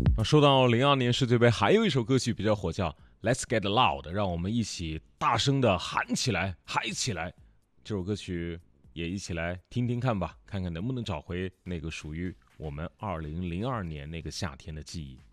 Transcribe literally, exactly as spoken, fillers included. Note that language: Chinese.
说到零二年世界杯，还有一首歌曲比较火，叫 Let's Get Loud， 让我们一起大声的喊起来，嗨起来。这首歌曲也一起来听听看吧，看看能不能找回那个属于我们二零零二年那个夏天的记忆。